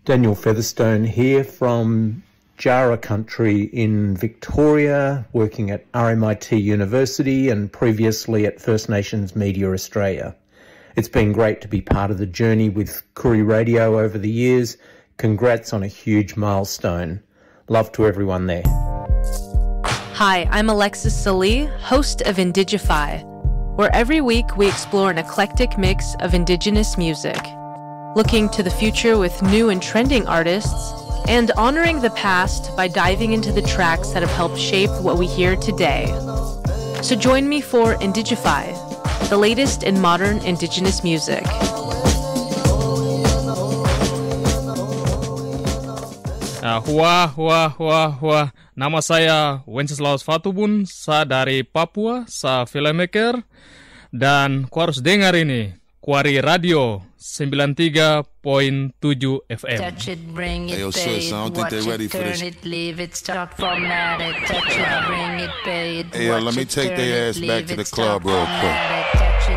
Daniel Featherstone here from Jara country in Victoria, working at RMIT University and previously at First Nations Media Australia. It's been great to be part of the journey with Koori Radio over the years. Congrats on a huge milestone. Love to everyone there. Hi, I'm Alexis Salee, host of Indigify, where every week we explore an eclectic mix of Indigenous music, looking to the future with new and trending artists, and honoring the past by diving into the tracks that have helped shape what we hear today. So join me for Indigify, the latest in modern Indigenous music. Nama saya Wenceslaus Fatubun, sa dari Papua, sa filmmaker, dan ku harus dengar ini, Koori Radio 93.7 FM. Touch it, bring it, Hey, yo, pay sis, it, I don't think watch they ready it, for turn this. it, leave it, start format it, touch it, bring it, pay it, Hey, yo, watch let me it, take turn their it, ass back leave to it, the club start real format quick. it.